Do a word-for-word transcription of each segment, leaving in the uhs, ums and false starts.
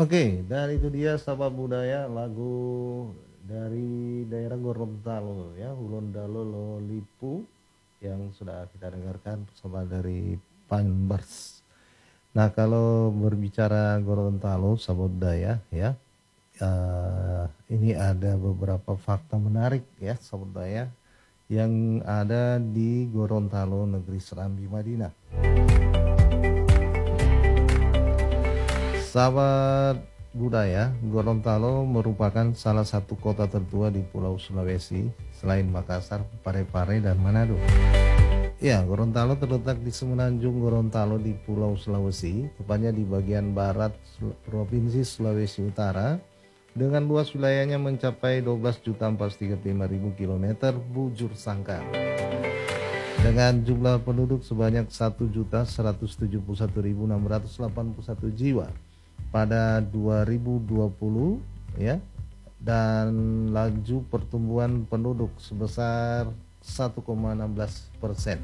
Oke, dan itu dia sahabat budaya lagu dari daerah Gorontalo ya, Hulondalo Lolipu yang sudah kita dengarkan bersama dari Panbers. Nah, kalau berbicara Gorontalo sahabat budaya ya, eh, ini ada beberapa fakta menarik ya sahabat budaya yang ada di Gorontalo, negeri Serambi Madinah. Sahabat budaya, Gorontalo merupakan salah satu kota tertua di Pulau Sulawesi selain Makassar, Parepare, dan Manado. Ya, Gorontalo terletak di semenanjung Gorontalo di Pulau Sulawesi, tepatnya di bagian barat Provinsi Sulawesi Utara, dengan luas wilayahnya mencapai dua belas juta empat ratus tiga puluh lima ribu kilometer bujur sangkar. Dengan jumlah penduduk sebanyak satu juta seratus tujuh puluh satu ribu enam ratus delapan puluh satu jiwa pada dua ribu dua puluh ya, dan laju pertumbuhan penduduk sebesar satu koma satu enam persen.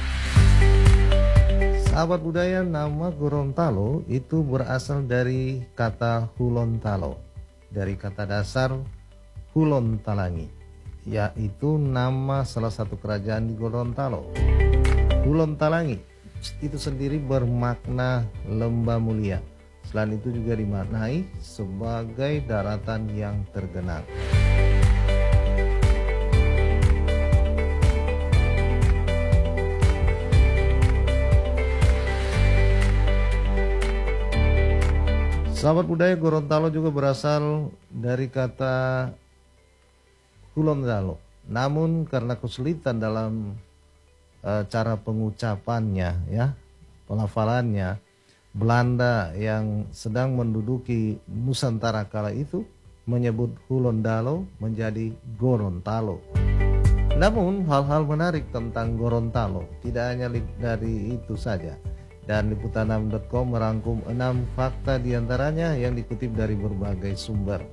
Sahabat budaya, nama Gorontalo itu berasal dari kata Hulontalo, dari kata dasar Hulontalangi, yaitu nama salah satu kerajaan di Gorontalo. Hulontalangi itu sendiri bermakna lembah mulia. Selain itu juga dimaknai sebagai daratan yang tergenang. Sahabat budaya, Gorontalo juga berasal dari kata Hulondalo. Namun karena kesulitan dalam e, cara pengucapannya ya, pelafalannya, Belanda yang sedang menduduki Nusantara kala itu menyebut Hulondalo menjadi Gorontalo. Namun hal-hal menarik tentang Gorontalo tidak hanya dari itu saja. Dan liputan enam titik com merangkum enam fakta diantaranya yang dikutip dari berbagai sumber.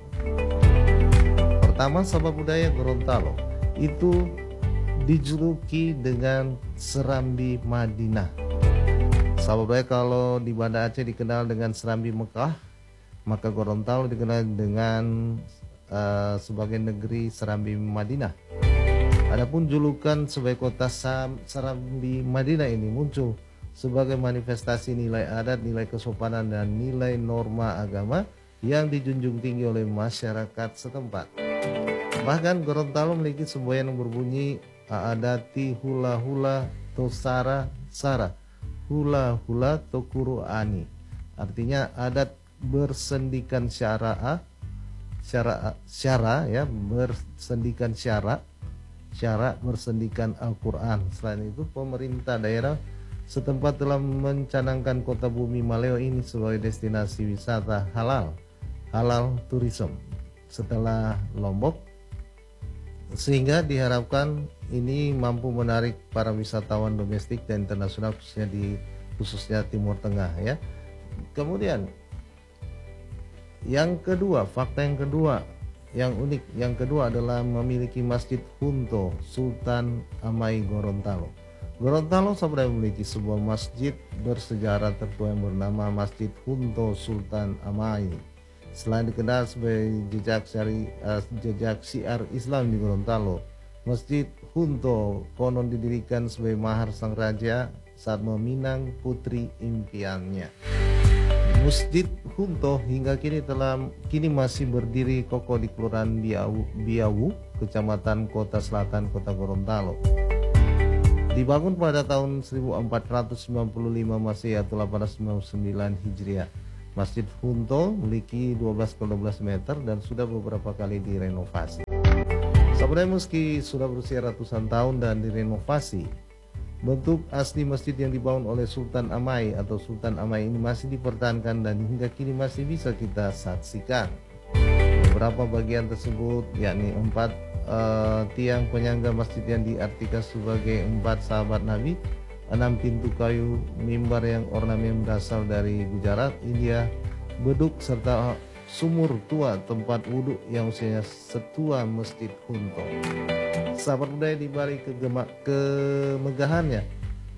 Pertama, sahabat budaya, Gorontalo itu dijuluki dengan Serambi Madinah. Sahabat budaya, kalau di Banda Aceh dikenal dengan Serambi Mekah, maka Gorontalo dikenal dengan uh, sebagai negeri Serambi Madinah. Adapun julukan sebagai kota Serambi Madinah ini muncul sebagai manifestasi nilai adat, nilai kesopanan, dan nilai norma agama yang dijunjung tinggi oleh masyarakat setempat. Bahkan Gorontalo memiliki semboyan yang berbunyi Aadati hula hula tosara sara hula hula tokuru ani, artinya adat bersendikan syara syara syara ya, bersendikan syara syara bersendikan Al-Quran. Selain itu, pemerintah daerah setempat telah mencanangkan kota Bumi Maleo ini sebagai destinasi wisata halal halal tourism setelah Lombok, sehingga diharapkan ini mampu menarik para wisatawan domestik dan internasional, khususnya di khususnya Timur Tengah ya. Kemudian yang kedua, fakta yang kedua yang unik yang kedua adalah memiliki Masjid Hunto Sultan Amai Gorontalo. Gorontalo sebenarnya memiliki sebuah masjid bersejarah tertua yang bernama Masjid Hunto Sultan Amai. Selain dikenal sebagai jejak syari, uh, jejak syiar Islam di Gorontalo, Masjid Hunto konon didirikan sebagai mahar sang raja saat meminang putri impiannya. Masjid Hunto hingga kini telah kini masih berdiri kokoh di Kelurahan Biawu, Biawu, Kecamatan Kota Selatan, Kota Gorontalo. Dibangun pada tahun seribu empat ratus sembilan puluh lima Masehi atau delapan ratus sembilan puluh sembilan Hijriah. Masjid Hunto memiliki dua belas koma dua belas meter dan sudah beberapa kali direnovasi. Sebenarnya meski sudah berusia ratusan tahun dan direnovasi, bentuk asli masjid yang dibangun oleh Sultan Amai atau Sultan Amai ini masih dipertahankan dan hingga kini masih bisa kita saksikan. Beberapa bagian tersebut yakni empat uh, tiang penyangga masjid yang diartikan sebagai empat sahabat Nabi, enam pintu kayu, mimbar yang ornamen berasal dari Gujarat, India, beduk, serta sumur tua tempat wudhu yang usianya setua Masjid Hunto. Sahabat budaya, di balik kemegahannya,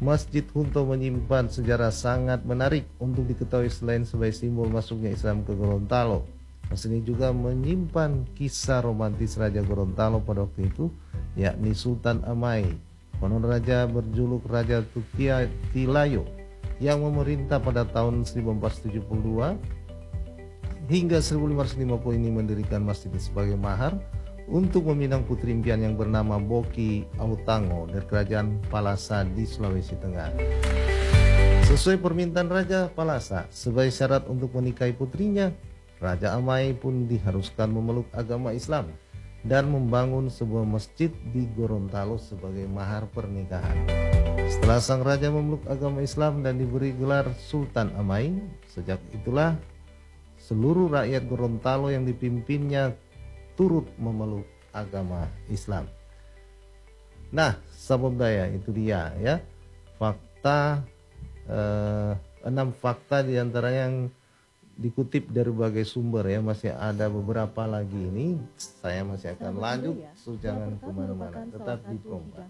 Masjid Hunto menyimpan sejarah sangat menarik untuk diketahui selain sebagai simbol masuknya Islam ke Gorontalo. Masjid ini juga menyimpan kisah romantis Raja Gorontalo pada waktu itu, yakni Sultan Amai. Konon raja berjuluk Raja Tutia Tilayo yang memerintah pada tahun seribu empat ratus tujuh puluh dua hingga seribu lima ratus lima puluh ini mendirikan masjid ini sebagai mahar untuk meminang putri impian yang bernama Boki Autango dari kerajaan Palasa di Sulawesi Tengah. Sesuai permintaan Raja Palasa, sebagai syarat untuk menikahi putrinya, Raja Amai pun diharuskan memeluk agama Islam dan membangun sebuah masjid di Gorontalo sebagai mahar pernikahan. Setelah sang raja memeluk agama Islam dan diberi gelar Sultan Amai, sejak itulah seluruh rakyat Gorontalo yang dipimpinnya turut memeluk agama Islam. Nah, sahabat budaya, itu dia ya fakta eh, enam fakta diantaranya yang dikutip dari berbagai sumber ya, masih ada beberapa lagi ini. Saya masih akan sahabat lanjut, ya, so jangan kemana-mana, tetap di Kompas.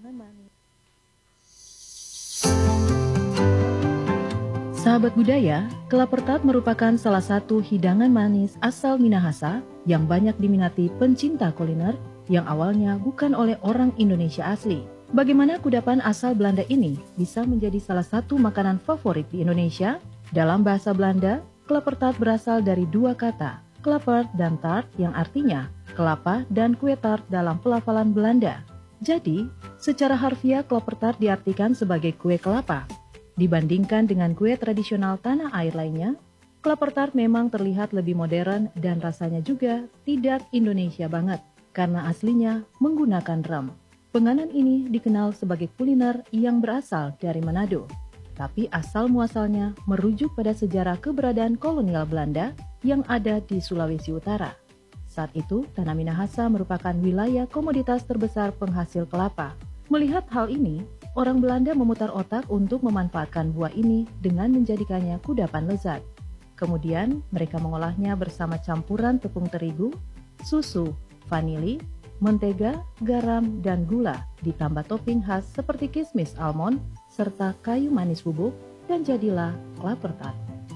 Sahabat budaya, kelapa tart merupakan salah satu hidangan manis asal Minahasa yang banyak diminati pencinta kuliner yang awalnya bukan oleh orang Indonesia asli. Bagaimana kudapan asal Belanda ini bisa menjadi salah satu makanan favorit di Indonesia? Dalam bahasa Belanda, kelapa tart berasal dari dua kata, klapert dan tart, yang artinya kelapa dan kue tart dalam pelafalan Belanda. Jadi, secara harfiah kelapa tart diartikan sebagai kue kelapa. Dibandingkan dengan kue tradisional tanah air lainnya, kelapa tart memang terlihat lebih modern dan rasanya juga tidak Indonesia banget karena aslinya menggunakan rem. Penganan ini dikenal sebagai kuliner yang berasal dari Manado, tapi asal muasalnya merujuk pada sejarah keberadaan kolonial Belanda yang ada di Sulawesi Utara. Saat itu, Tanah Minahasa merupakan wilayah komoditas terbesar penghasil kelapa. Melihat hal ini, orang Belanda memutar otak untuk memanfaatkan buah ini dengan menjadikannya kudapan lezat. Kemudian, mereka mengolahnya bersama campuran tepung terigu, susu, vanili, mentega, garam, dan gula, ditambah topping khas seperti kismis almond, serta kayu manis bubuk, dan jadilah kelapa tart.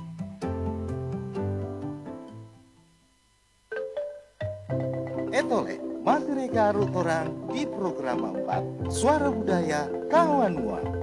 Etole, materi garut orang di program empat Suara Budaya Kawan Mua.